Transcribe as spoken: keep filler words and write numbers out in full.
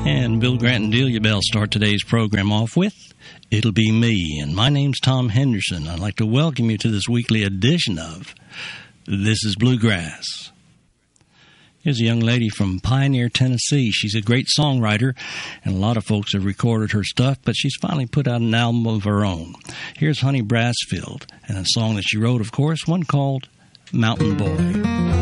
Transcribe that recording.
And Bill Grant and Delia Bell start today's program off with It'll Be Me. And my name's Tom Henderson. I'd like to welcome you to this weekly edition of This is Bluegrass. Here's a young lady from Pioneer, Tennessee. She's a great songwriter, and a lot of folks have recorded her stuff, but she's finally put out an album of her own. Here's Honey Brassfield, and a song that she wrote, of course, one called Mountain Boy.